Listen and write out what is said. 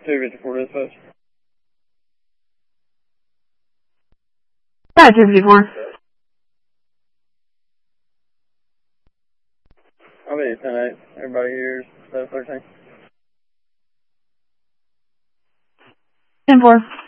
254 dispatch. 254. I'll be at 10-8. Everybody here's 713. 10-4.